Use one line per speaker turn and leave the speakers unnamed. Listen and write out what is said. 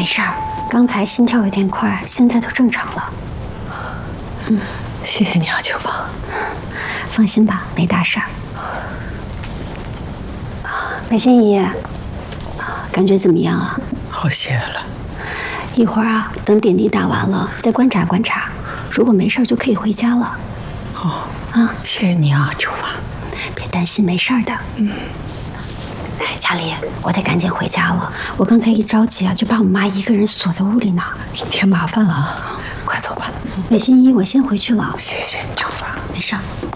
事儿，刚才心跳有点快，现在都正常了。
谢谢你啊，秋芳。
放心吧，没大事儿。北心姨，感觉怎么样啊？
好些了。
一会儿啊，等点滴打完了，再观察观察，如果没事就可以回家了。
谢谢你啊，秋芳。
别担心，没事儿的。哎，佳丽，我得赶紧回家了。我刚才一着急啊，就把我妈一个人锁在屋里呢，
添麻烦了啊，快走吧。
北心姨，我先回去了。
谢谢你，秋芳。
没事儿。